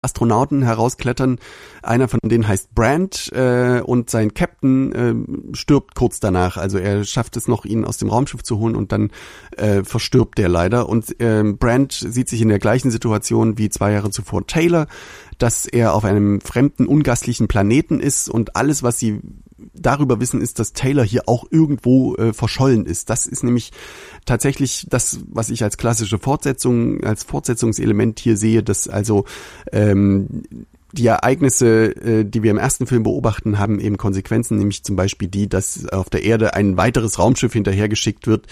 Astronauten herausklettern. Einer von denen heißt Brand und sein Captain stirbt kurz danach. Also er schafft es noch, ihn aus dem Raumschiff zu holen und dann verstirbt der leider. Und Brand sieht sich in der gleichen Situation wie 2 Jahre zuvor Taylor, dass er auf einem fremden, ungastlichen Planeten ist und alles, was sie darüber wissen, ist, dass Taylor hier auch irgendwo verschollen ist. Das ist nämlich tatsächlich das, was ich als klassische Fortsetzung, als Fortsetzungselement hier sehe, dass also die Ereignisse, die wir im ersten Film beobachten, haben eben Konsequenzen, nämlich zum Beispiel die, dass auf der Erde ein weiteres Raumschiff hinterhergeschickt wird,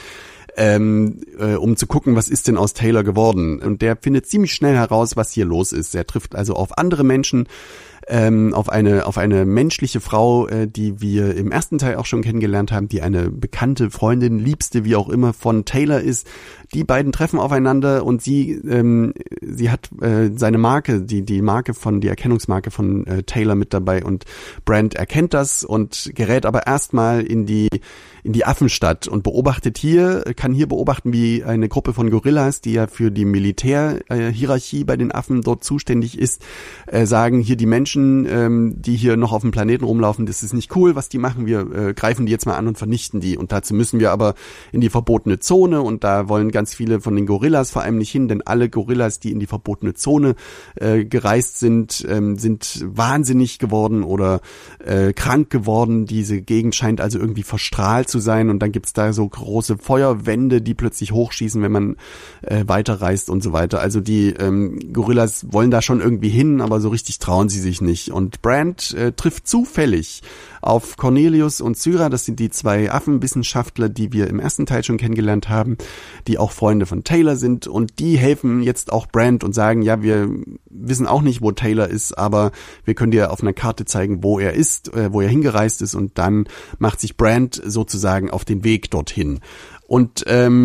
um zu gucken, was ist denn aus Taylor geworden. Und der findet ziemlich schnell heraus, was hier los ist. Er trifft also auf andere Menschen, auf eine menschliche Frau, die wir im ersten Teil auch schon kennengelernt haben, die eine bekannte Freundin, Liebste, wie auch immer, von Taylor ist. Die beiden treffen aufeinander und sie hat seine Marke, die Erkennungsmarke von Taylor mit dabei und Brand erkennt das und gerät aber erstmal in die Affenstadt und kann hier beobachten, wie eine Gruppe von Gorillas, die ja für die Militärhierarchie bei den Affen dort zuständig ist, sagen, hier die Menschen, die hier noch auf dem Planeten rumlaufen, das ist nicht cool, was die machen, wir greifen die jetzt mal an und vernichten die. Und dazu müssen wir aber in die verbotene Zone und da wollen ganz viele von den Gorillas vor allem nicht hin, denn alle Gorillas, die in die verbotene Zone gereist sind, sind wahnsinnig geworden oder krank geworden. Diese Gegend scheint also irgendwie verstrahlt zu sein und dann gibt's da so große Feuerwände, die plötzlich hochschießen, wenn man weiterreist und so weiter. Also die Gorillas wollen da schon irgendwie hin, aber so richtig trauen sie sich nicht. Und Brand trifft zufällig auf Cornelius und Syra, das sind die 2 Affenwissenschaftler, die wir im ersten Teil schon kennengelernt haben, die auch Freunde von Taylor sind und die helfen jetzt auch Brand und sagen, ja, wir wissen auch nicht, wo Taylor ist, aber wir können dir auf einer Karte zeigen, wo er ist, wo er hingereist ist und dann macht sich Brand sozusagen auf den Weg dorthin. Und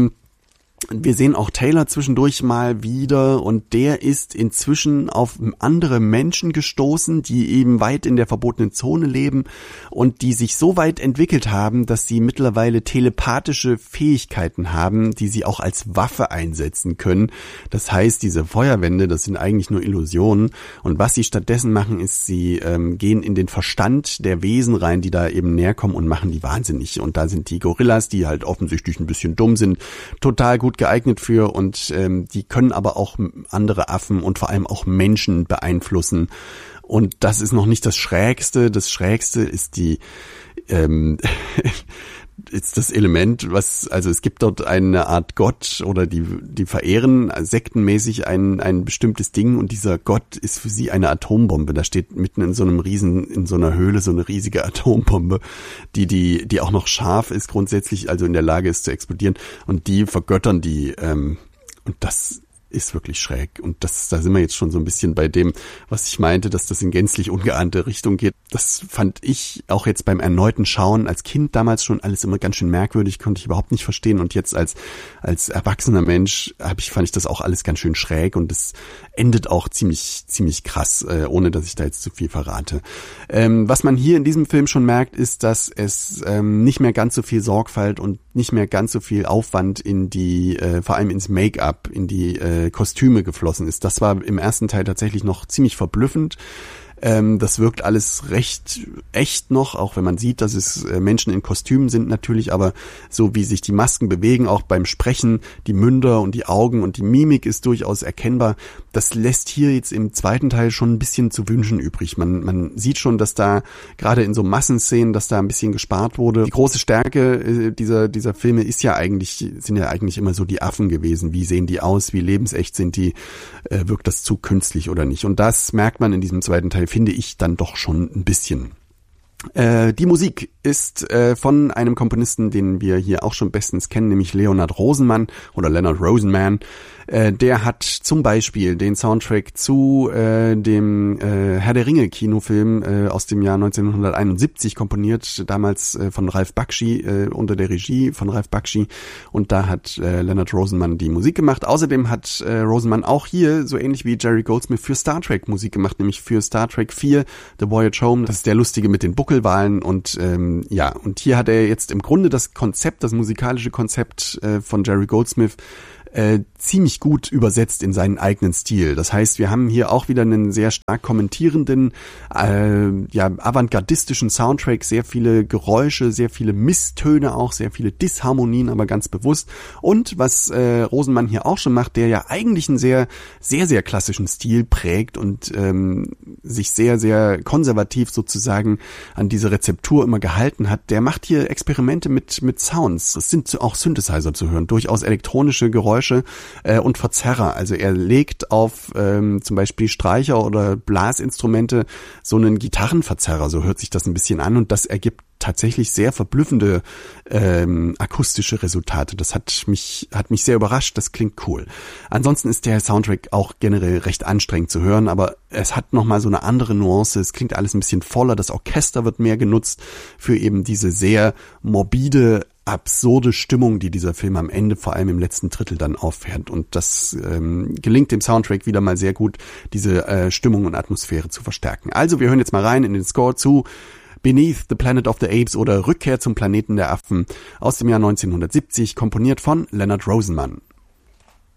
wir sehen auch Taylor zwischendurch mal wieder und der ist inzwischen auf andere Menschen gestoßen, die eben weit in der verbotenen Zone leben und die sich so weit entwickelt haben, dass sie mittlerweile telepathische Fähigkeiten haben, die sie auch als Waffe einsetzen können. Das heißt, diese Feuerwände, das sind eigentlich nur Illusionen und was sie stattdessen machen, ist, sie gehen in den Verstand der Wesen rein, die da eben näher kommen und machen die wahnsinnig. Und da sind die Gorillas, die halt offensichtlich ein bisschen dumm sind, total gut geeignet für und die können aber auch andere Affen und vor allem auch Menschen beeinflussen. Und das ist noch nicht das Schrägste. Das Schrägste ist ist das Element, also es gibt dort eine Art Gott oder die verehren sektenmäßig ein bestimmtes Ding und dieser Gott ist für sie eine Atombombe. Da steht mitten in so einer Höhle so eine riesige Atombombe, die auch noch scharf ist grundsätzlich, also in der Lage ist zu explodieren und die vergöttern die, und das ist wirklich schräg. Und da sind wir jetzt schon so ein bisschen bei dem, was ich meinte, dass das in gänzlich ungeahnte Richtung geht. Das fand ich auch jetzt beim erneuten Schauen als Kind damals schon alles immer ganz schön merkwürdig, konnte ich überhaupt nicht verstehen. Und jetzt als erwachsener Mensch fand ich das auch alles ganz schön schräg und es endet auch ziemlich krass, ohne dass ich da jetzt zu viel verrate. Was man hier in diesem Film schon merkt, ist, dass es nicht mehr ganz so viel Sorgfalt und nicht mehr ganz so viel Aufwand in vor allem ins Make-up, in die Kostüme geflossen ist. Das war im ersten Teil tatsächlich noch ziemlich verblüffend. Das wirkt alles recht echt noch, auch wenn man sieht, dass es Menschen in Kostümen sind natürlich, aber so wie sich die Masken bewegen, auch beim Sprechen, die Münder und die Augen und die Mimik ist durchaus erkennbar. Das lässt hier jetzt im zweiten Teil schon ein bisschen zu wünschen übrig. Man sieht schon, dass da gerade in so Massenszenen, dass da ein bisschen gespart wurde. Die große Stärke dieser Filme sind ja eigentlich immer so die Affen gewesen. Wie sehen die aus? Wie lebensecht sind die? Wirkt das zu künstlich oder nicht? Und das merkt man in diesem zweiten Teil, finde ich, dann doch schon ein bisschen. Die Musik ist von einem Komponisten, den wir hier auch schon bestens kennen, nämlich Leonard Rosenman oder Leonard Rosenman. Der hat zum Beispiel den Soundtrack zu dem Herr der Ringe Kinofilm aus dem Jahr 1971 komponiert, damals von Ralph Bakshi, unter der Regie von Ralph Bakshi. Und da hat Leonard Rosenman die Musik gemacht. Außerdem hat Rosenman auch hier, so ähnlich wie Jerry Goldsmith, für Star Trek Musik gemacht, nämlich für Star Trek 4, The Voyage Home. Das ist der lustige mit den Buckelwalen. Und und hier hat er jetzt im Grunde das musikalische Konzept von Jerry Goldsmith ziemlich gut übersetzt in seinen eigenen Stil. Das heißt, wir haben hier auch wieder einen sehr stark kommentierenden, avantgardistischen Soundtrack, sehr viele Geräusche, sehr viele Misstöne auch, sehr viele Disharmonien, aber ganz bewusst. Und was Rosenmann hier auch schon macht, der ja eigentlich einen sehr, sehr, sehr klassischen Stil prägt und sich sehr, sehr konservativ sozusagen an diese Rezeptur immer gehalten hat, der macht hier Experimente mit Sounds. Es sind auch Synthesizer zu hören, durchaus elektronische Geräusche und Verzerrer. Also er legt auf zum Beispiel Streicher oder Blasinstrumente so einen Gitarrenverzerrer, so hört sich das ein bisschen an, und das ergibt tatsächlich sehr verblüffende akustische Resultate. Das hat mich sehr überrascht, das klingt cool. Ansonsten ist der Soundtrack auch generell recht anstrengend zu hören, aber es hat nochmal so eine andere Nuance, es klingt alles ein bisschen voller, das Orchester wird mehr genutzt für eben diese sehr morbide, absurde Stimmung, die dieser Film am Ende, vor allem im letzten Drittel, dann auffährt. Und das gelingt dem Soundtrack wieder mal sehr gut, diese Stimmung und Atmosphäre zu verstärken. Also wir hören jetzt mal rein in den Score zu Beneath the Planet of the Apes oder Rückkehr zum Planeten der Affen aus dem Jahr 1970, komponiert von Leonard Rosenman.